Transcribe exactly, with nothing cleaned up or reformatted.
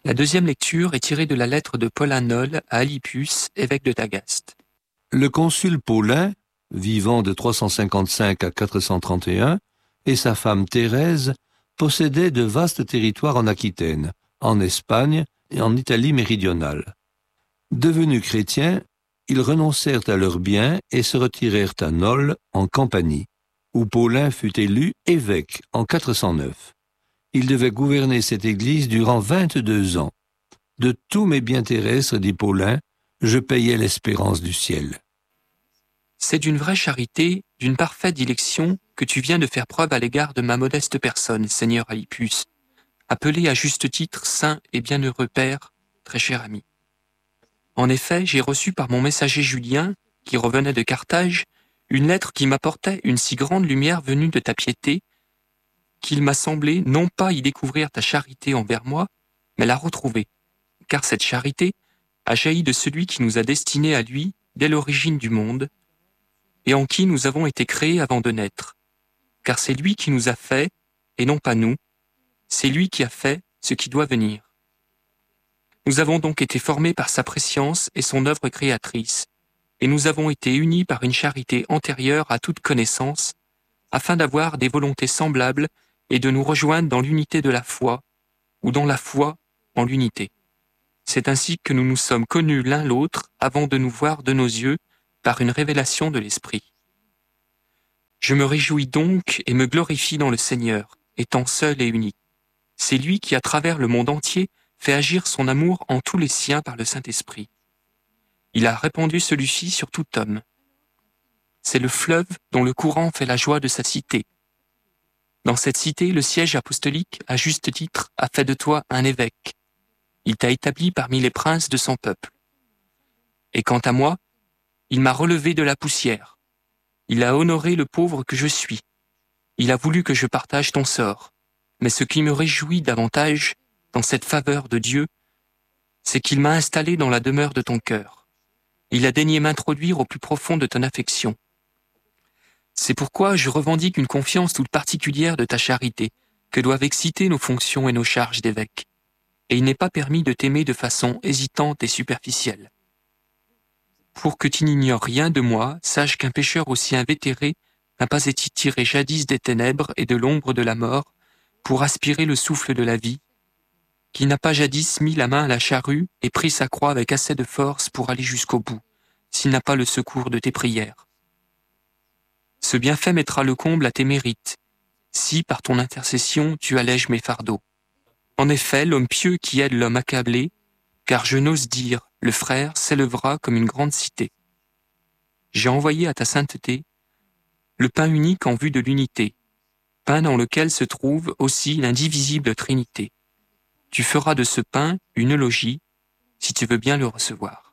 La deuxième lecture est tirée de la lettre de Paulin Nol à Alypius, évêque de Tagaste. Le consul Paulin, vivant de trois cent cinquante-cinq à quatre cent trente et un, et sa femme Thérèse possédaient de vastes territoires en Aquitaine, en Espagne et en Italie méridionale. Devenus chrétiens, ils renoncèrent à leurs biens et se retirèrent à Nol, en Campanie, où Paulin fut élu évêque en quatre cent neuf. Il devait gouverner cette église durant vingt-deux ans. De tous mes biens terrestres, dit Paulin, je payais l'espérance du ciel. C'est d'une vraie charité, d'une parfaite dilection que tu viens de faire preuve à l'égard de ma modeste personne, Seigneur Alypius, appelé à juste titre saint et bienheureux Père, très cher ami. En effet, j'ai reçu par mon messager Julien, qui revenait de Carthage, une lettre qui m'apportait une si grande lumière venue de ta piété, qu'il m'a semblé non pas y découvrir ta charité envers moi, mais la retrouver, car cette charité a jailli de celui qui nous a destinés à lui dès l'origine du monde, et en qui nous avons été créés avant de naître, car c'est lui qui nous a fait, et non pas nous, c'est lui qui a fait ce qui doit venir. Nous avons donc été formés par sa prescience et son œuvre créatrice, et nous avons été unis par une charité antérieure à toute connaissance, afin d'avoir des volontés semblables et de nous rejoindre dans l'unité de la foi, ou dans la foi en l'unité. C'est ainsi que nous nous sommes connus l'un l'autre avant de nous voir de nos yeux par une révélation de l'Esprit. Je me réjouis donc et me glorifie dans le Seigneur, étant seul et unique. C'est lui qui, à travers le monde entier, fait agir son amour en tous les siens par le Saint-Esprit. Il a répandu celui-ci sur tout homme. C'est le fleuve dont le courant fait la joie de sa cité. Dans cette cité, le siège apostolique, à juste titre, a fait de toi un évêque. Il t'a établi parmi les princes de son peuple. Et quant à moi, il m'a relevé de la poussière. Il a honoré le pauvre que je suis. Il a voulu que je partage ton sort. Mais ce qui me réjouit davantage, dans cette faveur de Dieu, c'est qu'il m'a installé dans la demeure de ton cœur. Il a daigné m'introduire au plus profond de ton affection. C'est pourquoi je revendique une confiance toute particulière de ta charité, que doivent exciter nos fonctions et nos charges d'évêque. Et il n'est pas permis de t'aimer de façon hésitante et superficielle. Pour que tu n'ignores rien de moi, sache qu'un pécheur aussi invétéré n'a pas été tiré jadis des ténèbres et de l'ombre de la mort pour aspirer le souffle de la vie, qui n'a pas jadis mis la main à la charrue et pris sa croix avec assez de force pour aller jusqu'au bout, s'il n'a pas le secours de tes prières. Ce bienfait mettra le comble à tes mérites, si, par ton intercession, tu allèges mes fardeaux. En effet, l'homme pieux qui aide l'homme accablé, car je n'ose dire, le frère s'élèvera comme une grande cité. J'ai envoyé à ta sainteté le pain unique en vue de l'unité, pain dans lequel se trouve aussi l'indivisible Trinité. Tu feras de ce pain une eulogie, si tu veux bien le recevoir.